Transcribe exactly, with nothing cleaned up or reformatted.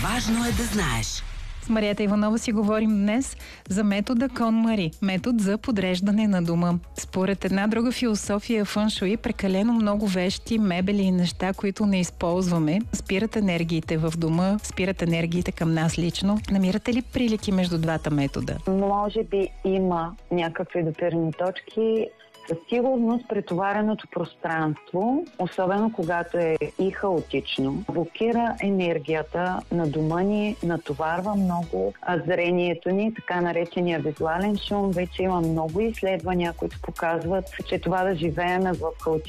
Важно е да знаеш. С Мариета Иванова си говорим днес за метода KonMari, метод за подреждане на дома. Според една друга философия фъншуи, прекалено много вещи, мебели и неща, които не използваме, спират енергиите в дома, спират енергиите към нас лично. Намирате ли прилики между двата метода? Може би има някакви допирни точки. Със сигурност претовареното пространство, особено когато е и хаотично, блокира енергията на дома ни, натоварва много зрението ни, така наречения визуален шум. Вече има много изследвания, които показват, че това да живеем в хаотично